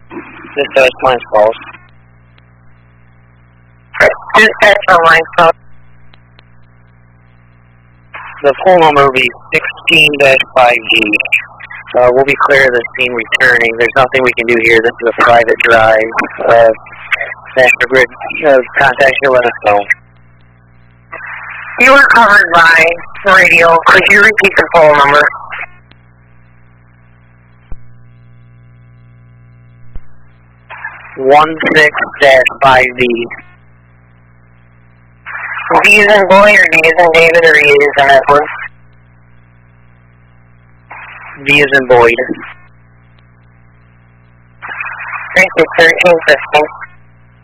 Dispatch Mines Falls. Dispatch on Mines Falls. The full number will be 16-5G. We'll be clear of the scene returning. There's nothing we can do here. This is a private drive. National Grid, contact you, let us know. You were covered by radio. Could you repeat the full number? (16-5V). D as in boy, or D as in David, or E as in Edward? V as in Boyd. Thank you, 1315.